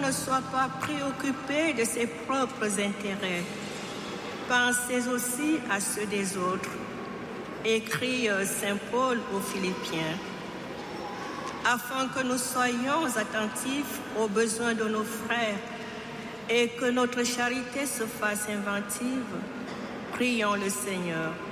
ne soit pas préoccupé de ses propres intérêts. Pensez aussi à ceux des autres, écrit Saint Paul aux Philippiens, afin que nous soyons attentifs aux besoins de nos frères et que notre charité se fasse inventive. Prions le Seigneur.